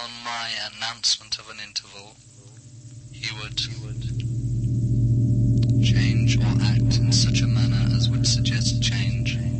on my announcement of an interval, he would